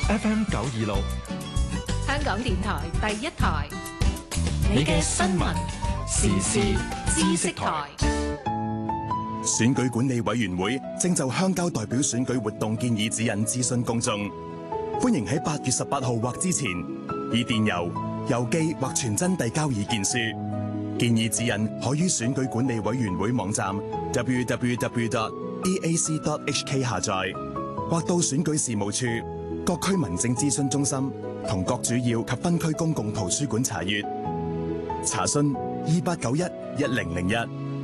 FM 926， 香港電台第一台， 你嘅新聞時事知識台。 選舉管理委員會正就鄉郊代表選舉活動建議指引諮詢公眾，歡迎喺8月18號或之前以電郵、郵寄或傳真遞交意見書。建議指引可於選舉管理委員會網站 www.eac.hk 下載，或到選舉事務處、各區民政諮詢中心同各主要及分區公共圖書館查閱。查詢28911001。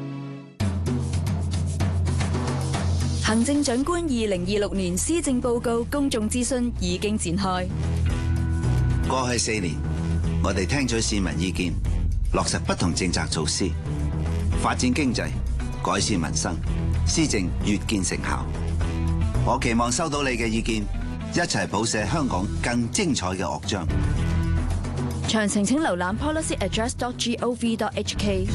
行政長官2026年施政報告公眾諮詢已經展開。 過去4年，我哋聽取市民意見，落實不同政策措施，發展經濟，改善民生，施政越見成效。我期望收到你嘅意見，一齊譜寫香港更精彩嘅樂章。 詳情請瀏覽 policyaddress.gov.hk。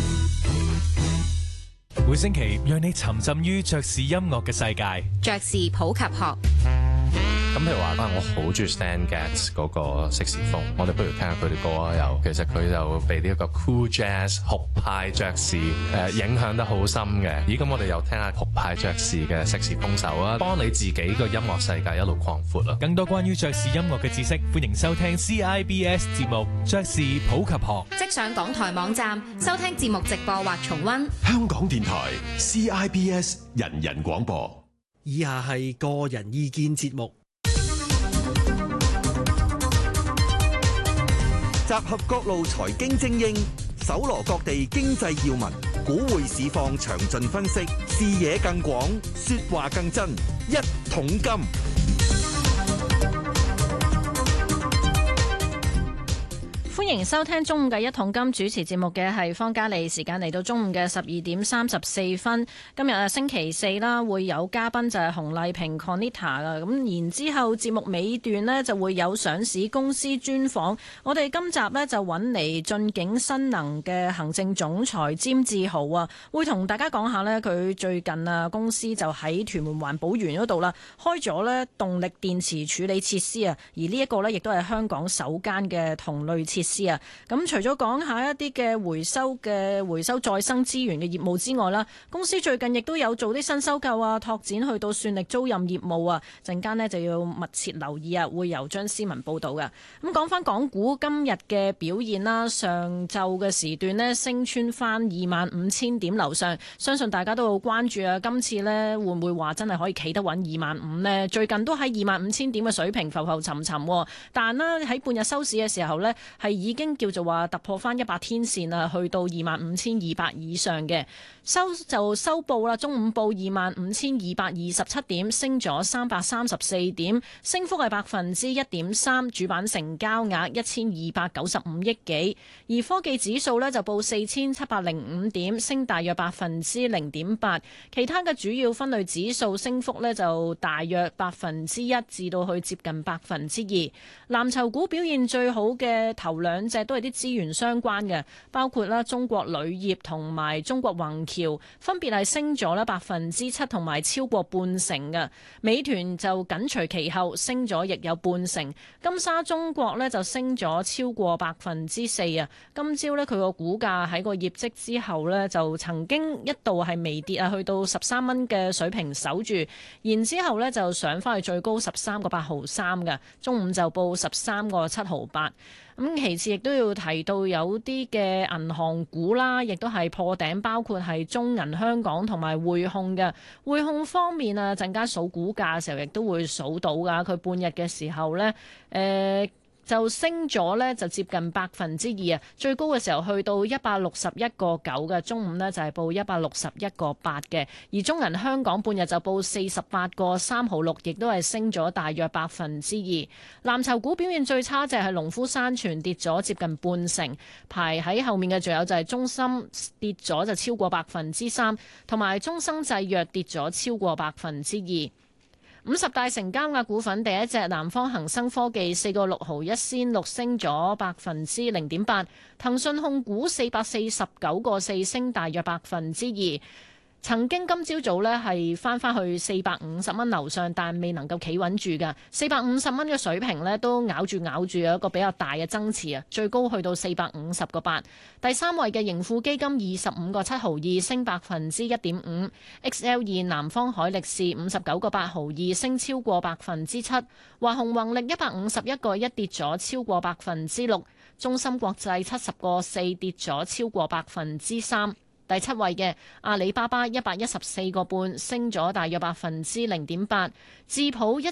每星期讓你沉浸於爵士音樂嘅世界。 爵士普及學。 咁譬如話我好中意 Stan Getz 嗰個色士風，我哋不如聽下佢啲歌啊。又其實佢就被呢一個 cool jazz 酷派爵士影響得好深嘅。咁我哋又聽下酷派爵士嘅色士風手啊，幫你自己個音樂世界一路擴闊啦。 更多關於爵士音樂嘅知識，歡迎收聽 CIBS 節目《爵士普及學》。 即上港台網站收聽節目直播或重溫。 香港電台 CIBS 人人廣播。 以下係個人意見節目。集合各路財經精英，搜羅各地經濟要聞，股匯市況詳盡分析，視野更廣，說話更真。一桶金。 歡迎收聽中午嘅一桶金，主持節目嘅係方嘉莉。時間嚟到中午嘅12:34。今日星期四啦，會有嘉賓就係洪麗萍 Conita 啦。咁然之後節目尾段呢，就會有上市公司專訪。我哋今集呢，就揾嚟晉景新能嘅行政總裁詹志豪啊，會同大家講下呢，佢最近啊公司就喺屯門環保園嗰度啦，開咗呢動力電池處理設施啊。而呢一個呢，亦都係香港首間嘅同類設施啊。咁除咗講下一啲嘅回收再生資源嘅業務之外啦，公司最近亦都有做啲新收購啊，拓展去到算力租賃業務啊。陣間呢就要密切留意啊，會由張思文報道嘅。咁講翻港股今日嘅表現啦，上晝嘅時段呢升穿翻25,000點樓上，相信大家都好關注啊。今次呢會唔會話真係可以企得穩25,000呢？最近都喺25,000點嘅水平浮浮沉沉，但呢喺半日收市嘅時候呢，係已經叫做話突破翻100天線啊，去到25,200以上嘅。收報啦，中午報25,227點，升咗334點，升幅係1.3%。主板成交額1,295億幾，而科技指數呢就報4,705點，升大約0.8%。其他嘅主要分類指數升幅呢就大約1%至到去接近2%。藍籌股表現最好嘅頭兩隻都係啲資源相關嘅，包括啦中國鋁業同埋中國宏橋，分別係升咗啦7%同埋超過半成嘅。美團就緊隨其後升咗，亦有半成。金沙中國呢就升咗超過4%啊。今朝呢，佢個股價喺個業績之後呢，就曾經一度係微跌啊，去到13蚊嘅水平守住，然之後呢就上翻去最高13個8毫3嘅，中午就報13個7毫8。咁其次亦都要提到有啲嘅銀行股啦，亦都係破頂，包括係中銀香港同埋匯控嘅。匯控方面啊，陣間數股價嘅時候亦都會數到㗎。佢半日嘅時候呢，就升咗呢，就接近2%啊！最高嘅時候去到161.9嘅，中午呢就係報161.8嘅。而中銀香港半日就報48.3毫6，亦都係升咗大約2%。藍籌股表現最差就係農夫山泉，跌咗接近半成，排喺後面嘅仲有就係中芯跌咗就超過3%，同埋中生製藥跌咗超過2%。50大成交額股份，第一隻南方恒生科技4個6毫1仙6，升咗0.8%。騰訊控股449個4，升大約2%。 曾經今朝早呢係翻去450蚊樓上，但未能夠企穩住㗎。450蚊嘅水平呢都咬住有一個比較大嘅增持啊，最高去到450個8。第3位嘅盈富基金25個7毫2，升1.5%。XL2 南方海力士59個8毫2，升超過7%。華虹宏力151個1，跌咗超過6%。中芯國際70個4，跌咗超過3%。第7位嘅阿里巴巴114個半，升咗大約0.8%。智普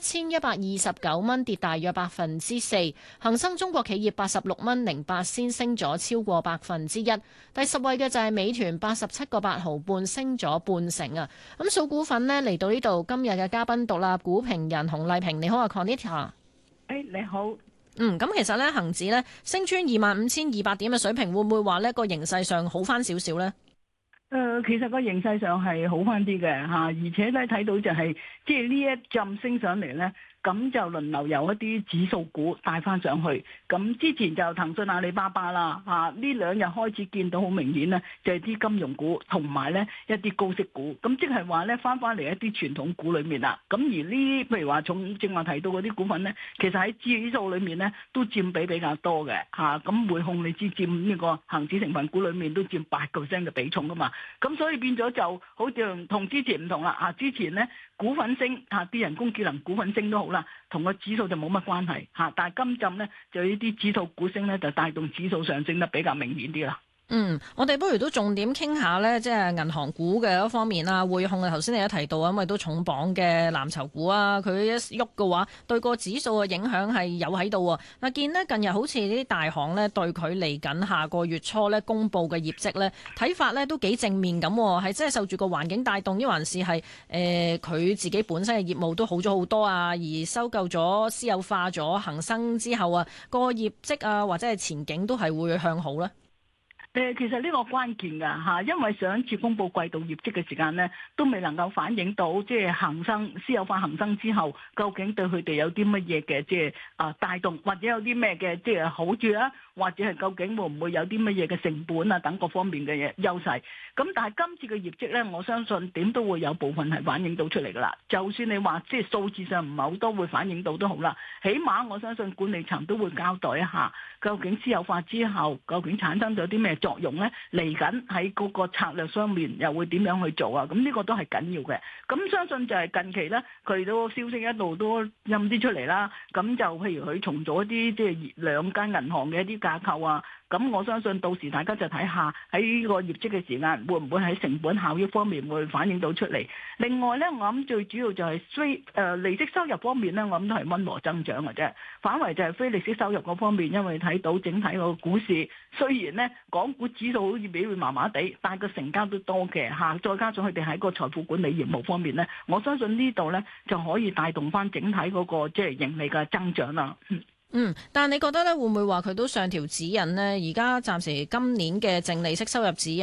1129蚊，跌大約4%。恒生中國企業86蚊08仙，升咗超過1%。第10位嘅就係美團87個8毫半，升咗半成啊。咁數股份呢嚟到呢度，今日嘅嘉賓獨立股評人洪麗萍，你好啊 Conita。 你好。 咁其實呢，恒指呢升穿25,200點嘅水平，會唔會話呢個形勢上好翻少少呢？ 其實個形勢上係好翻啲嘅嚇，而且咧睇到就係即係呢一陣升上嚟咧，咁就輪流有一啲指數股帶翻上去。咁之前就騰訊、阿里巴巴啦嚇，呢2日開始見到好明顯咧，就係啲金融股同埋咧一啲高息股。咁即係話咧翻嚟一啲傳統股裏面啦。咁而呢譬如話正話提到嗰啲股份咧，其實喺指數裏面咧都佔比較多嘅嚇。咁匯控你知佔呢個恆指成分股裏面都佔8%嘅比重噶嘛。咁所以變咗就好似同之前唔同啦嚇，之前咧股份升嚇，啲人工智能股份升都好啦，同個指數就冇乜關係嚇，但係今陣咧就呢啲指數股升咧就帶動指數上升得比較明顯啲啦。 我哋不如都重點傾下呢，即係銀行股嘅一方面啦。匯控啊，頭先你都提到啊，因為都重磅嘅藍籌股啊，佢一喐嘅話，對個指數嘅影響係有喺度啊。嗱，見呢近日好似啲大行呢對佢嚟緊下個月初呢公佈嘅業績呢睇法呢都幾正面咁，係真係受住個環境帶動，抑還是係佢自己本身嘅業務都好咗好多啊？而收購咗私有化咗恒生之後啊，個業績啊或者係前景都係會向好呢？ 其實呢個關鍵㗎嚇，因為上一次公布季度業績嘅時間呢，都未能夠反映到即係恒生私有化恒生之後，究竟對佢哋有啲乜嘢嘅即係帶動，或者有啲咩嘅即係好處啦，或者係究竟會唔會有啲乜嘢嘅成本啊等各方面嘅嘢優勢。咁但係今次嘅業績呢，我相信點都會有部分係反映到出嚟㗎啦。就算你話即係數字上唔係好多會反映到都好啦，起碼我相信管理層都會交代一下，究竟私有化之後究竟產生咗啲咩作用咧，嚟緊喺嗰個策略上面又會點樣去做啊？咁呢個都係緊要嘅。咁相信就係近期咧，佢都消息一路都印啲出嚟啦。咁就譬如佢重組一啲即係2間銀行嘅一啲架構啊。咁我相信到時大家就睇下喺呢個業績嘅時間，會唔會喺成本效益方面會反映到出嚟。另外咧，我諗最主要就係利息收入方面咧，我諗都係溫和增長嘅啫。反為就係非利息收入嗰方面，因為睇到整體個股市雖然咧港股指數好似表現麻麻地，但係個成交都多嘅嚇，再加上佢哋喺個財富管理業務方面咧，我相信呢度咧就可以帶動翻整體嗰個即係盈利嘅增長啦。 但係你覺得咧會唔會話佢都上調指引呢？而家暫時今年嘅淨利息收入指引